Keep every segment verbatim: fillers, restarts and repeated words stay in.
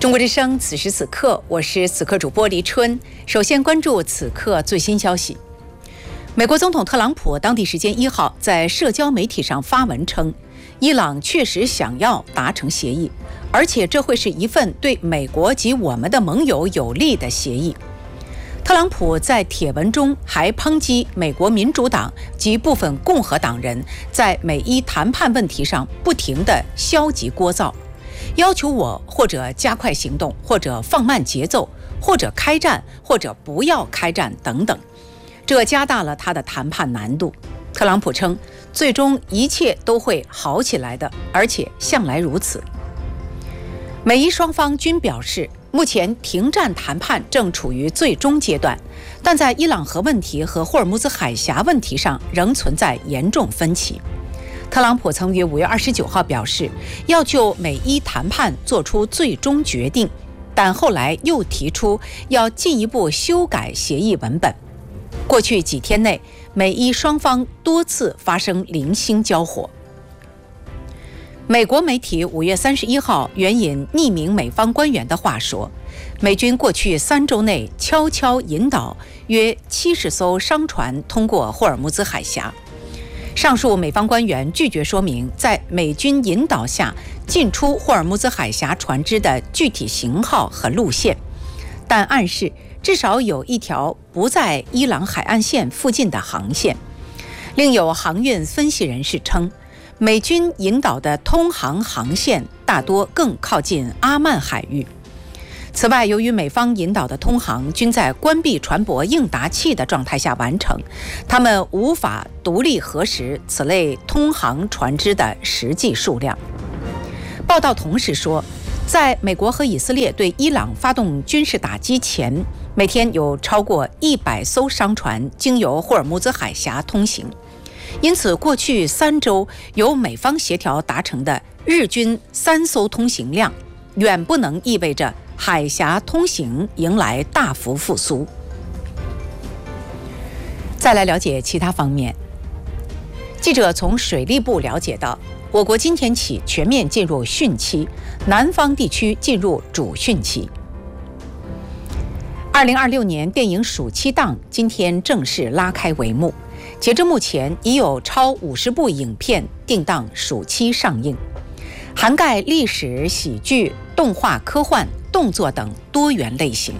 中国之声，此时此刻，我是此刻主播黎春。首先关注此刻最新消息。美国总统特朗普当地时间一号在社交媒体上发文称，伊朗确实想要达成协议，而且这会是一份对美国及我们的盟友有利的协议。特朗普在帖文中还抨击美国民主党及部分共和党人在美伊谈判问题上不停地消极聒噪，要求我或者加快行动，或者放慢节奏，或者开战，或者不要开战等等，这加大了他的谈判难度。特朗普称，最终一切都会好起来的，而且向来如此。美伊双方均表示，目前停战谈判正处于最终阶段，但在伊朗核问题和霍尔木兹海峡问题上仍存在严重分歧。特朗普曾于五月二十九号表示，要就美伊谈判做出最终决定，但后来又提出要进一步修改协议文本。过去几天内，美伊双方多次发生零星交火。美国媒体五月三十一号援引匿名美方官员的话说，美军过去三周内悄悄引导约七十艘商船通过霍尔木兹海峡。上述美方官员拒绝说明在美军引导下进出霍尔木兹海峡船只的具体型号和路线，但暗示至少有一条不在伊朗海岸线附近的航线。另有航运分析人士称，美军引导的通航航线大多更靠近阿曼海域。此外，由于美方引导的通航均在关闭船舶应答器的状态下完成，他们无法独立核实此类通航船只的实际数量。报道同时说，在美国和以色列对伊朗发动军事打击前，每天有超过一百艘商船经由霍尔木兹海峡通行。因此，过去三周由美方协调达成的日均三艘通行量，远不能意味着海峡通行迎来大幅复苏。再来了解其他方面。记者从水利部了解到，我国今天起全面进入汛期，南方地区进入主汛期。二零二六年电影暑期档今天正式拉开帷幕，截至目前已有超五十部影片定档暑期上映，涵盖历史、喜剧、动画、科幻、动作等多元类型。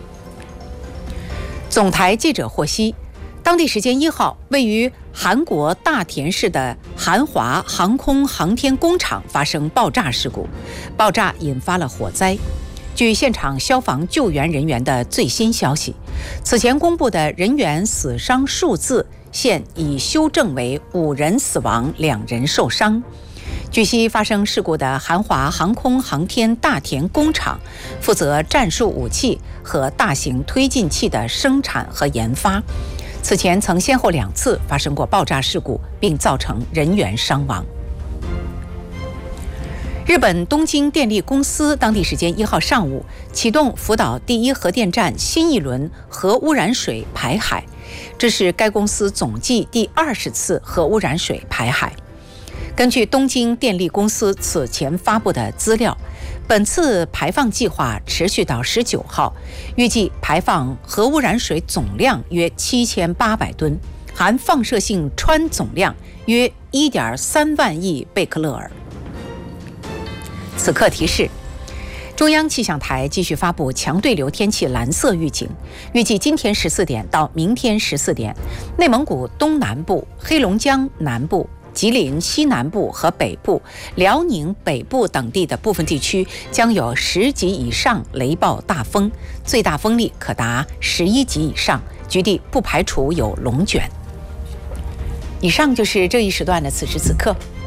总台记者获悉，当地时间一号，位于韩国大田市的韩华航空航天工厂发生爆炸事故，爆炸引发了火灾。据现场消防救援人员的最新消息，此前公布的人员死伤数字现已修正为五人死亡，两人受伤。据悉，发生事故的韩华航空航天大田工厂负责战术武器和大型推进器的生产和研发，此前曾先后两次发生过爆炸事故，并造成人员伤亡。日本东京电力公司当地时间一号上午启动福岛第一核电站新一轮核污染水排海，这是该公司总计第二十次核污染水排海。根据东京电力公司此前发布的资料，本次排放计划持续到十九号，预计排放核污染水总量约七千八百吨，含放射性氚总量约一点三万亿贝克勒尔。此刻提示，中央气象台继续发布强对流天气蓝色预警，预计今天十四点到明天十四点，内蒙古东南部、黑龙江南部、吉林西南部和北部、辽宁北部等地的部分地区将有十级以上雷暴大风，最大风力可达十一级以上，局地不排除有龙卷。以上就是这一时段的此时此刻。